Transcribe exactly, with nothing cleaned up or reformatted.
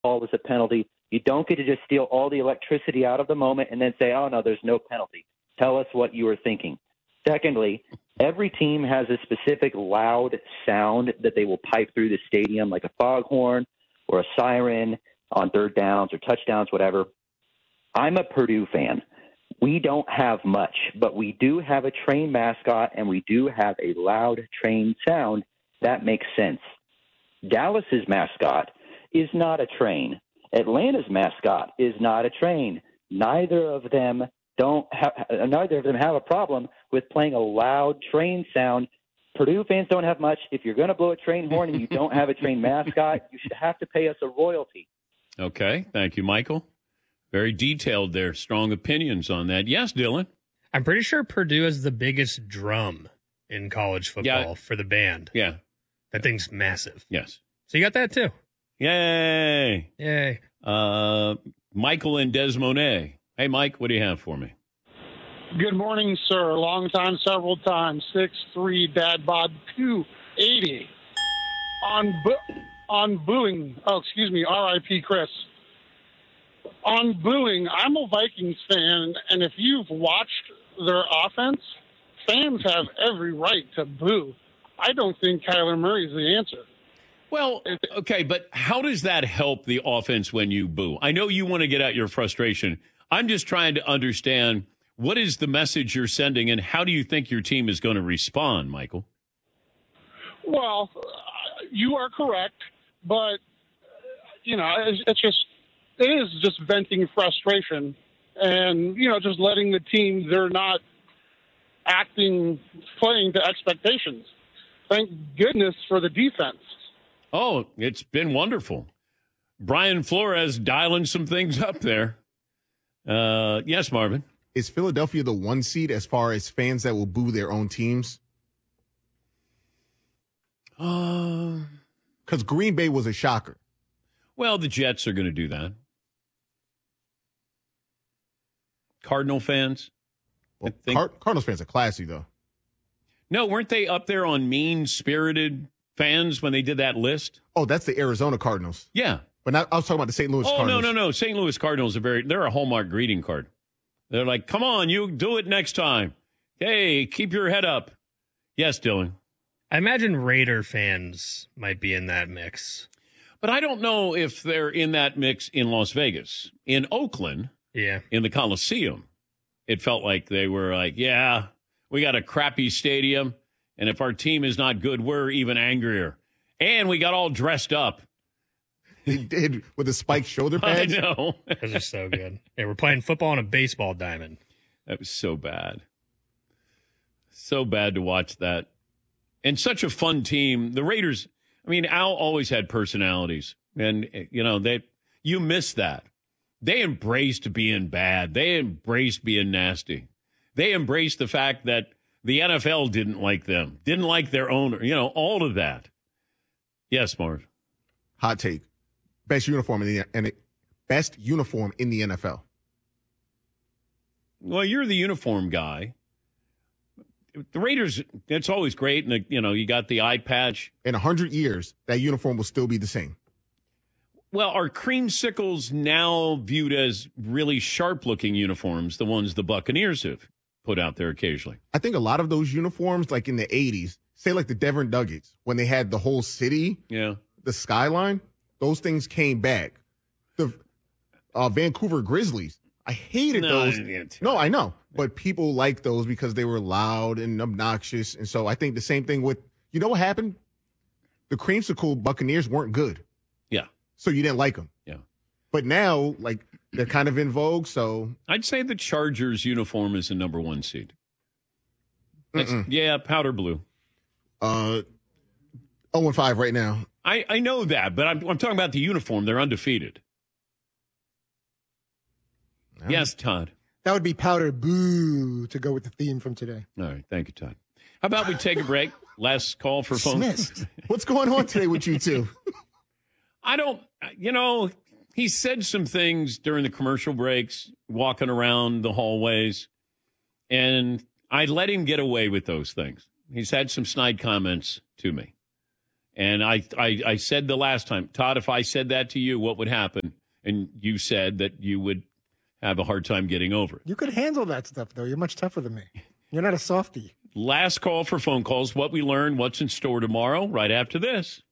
ball is a penalty. You don't get to just steal all the electricity out of the moment and then say, oh, no, there's no penalty. Tell us what you were thinking. Secondly, every team has a specific loud sound that they will pipe through the stadium, like a foghorn or a siren on third downs or touchdowns, whatever. I'm a Purdue fan. We don't have much, but we do have a train mascot, and we do have a loud train sound. That makes sense. Dallas's mascot is not a train. Atlanta's mascot is not a train. Neither of them don't have, neither of them have a problem with playing a loud train sound. Purdue fans don't have much. If you're going to blow a train horn and you don't have a train mascot, you should have to pay us a royalty. Okay. Thank you, Michael. Very detailed there. Strong opinions on that. Yes, Dylan. I'm pretty sure Purdue is the biggest drum in college football Yeah. for the band. Yeah. That thing's massive. Yes. So you got that too. Yay. Yay. Uh, Michael and Desmonet. Hey, Mike, what do you have for me? Good morning, sir. Long time, several times. six three Dad Bod two eighty. On, bu- on booing, oh, excuse me, R I P Chris. On booing, I'm a Vikings fan, and if you've watched their offense, fans have every right to boo. I don't think Kyler Murray is the answer. Well, okay, but how does that help the offense when you boo? I know you want to get out your frustration. I'm just trying to understand what is the message you're sending, and how do you think your team is going to respond, Michael? Well, you are correct, but, you know, it's, it's just, it is just venting frustration and, you know, just letting the team, they're not acting, playing to expectations. Thank goodness for the defense. Oh, it's been wonderful. Brian Flores dialing some things up there. Uh, yes, Marvin. Is Philadelphia the one seed as far as fans that will boo their own teams? Uh, Because Green Bay was a shocker. Well, the Jets are going to do that. Cardinal fans? Well, think... Card- Cardinals fans are classy, though. No, weren't they up there on mean-spirited fans when they did that list? Oh, that's the Arizona Cardinals. Yeah. But not, I was talking about the Saint Louis oh, Cardinals. no, no, no. Saint Louis Cardinals are very, they're a Hallmark greeting card. They're like, come on, you do it next time. Hey, keep your head up. Yes, Dylan. I imagine Raider fans might be in that mix. But I don't know if they're in that mix in Las Vegas. In Oakland, yeah, in the Coliseum, it felt like they were like, yeah, we got a crappy stadium, and if our team is not good, we're even angrier. And we got all dressed up. They did with the spiked shoulder pads. I know. Those are so good. Yeah, we're playing football on a baseball diamond. That was so bad. So bad to watch that. And such a fun team. The Raiders, I mean, Al always had personalities. And, you know, they you miss that. They embraced being bad. They embraced being nasty. They embraced the fact that the N F L didn't like them, didn't like their owner, you know, all of that. Yes, Marv. Hot take. Best uniform in the and best uniform in the N F L. Well, you're the uniform guy. The Raiders, it's always great, and you know you got the eye patch. In a hundred years, that uniform will still be the same. Well, are creamsicles now viewed as really sharp-looking uniforms? The ones the Buccaneers have put out there occasionally. I think a lot of those uniforms, like in the eighties, say like the Denver Nuggets, when they had the whole city, yeah, the skyline. Those things came back. The uh, Vancouver Grizzlies, I hated no, those. I No, I know. But people liked those because they were loud and obnoxious. And so I think the same thing with, you know what happened? The creamsicle Buccaneers weren't good. Yeah. So you didn't like them. Yeah. But now, like, they're kind of in vogue, so. I'd say the Chargers uniform is the number one seed. Yeah, powder blue. Uh, oh and five right now. I, I know that, but I'm, I'm talking about the uniform. They're undefeated. Yeah. Yes, Todd. That would be powder boo to go with the theme from today. All right. Thank you, Todd. How about we take a break? Last call for phone. Dismissed. What's going on today with you two? I don't, you know, he said some things during the commercial breaks, walking around the hallways, and I let him get away with those things. He's had some snide comments to me. And I, I, I said the last time, Todd, if I said that to you, what would happen? And you said that you would have a hard time getting over it. You could handle that stuff, though. You're much tougher than me. You're not a softie. Last call for phone calls. What we learned, what's in store tomorrow, right after this.